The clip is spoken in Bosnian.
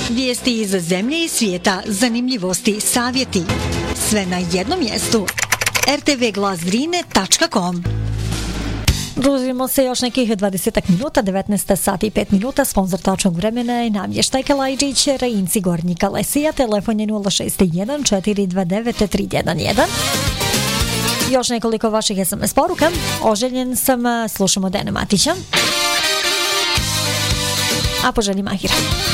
Vijesti iz zemlje i svijeta, zanimljivosti, savjeti. Sve na jednom mjestu. rtvglasdrine.com. Družimo se još nekih 20 minuta, 19 sati i 5 minuta, sponsor tačnog vremena i namještajka Lajđić, Rejinci Gornjika Lesija, telefon je 061 429 311. Još nekoliko vaših SMS poruka. Oželjen sam, slušamo Dene Matića. A poželji Mahira.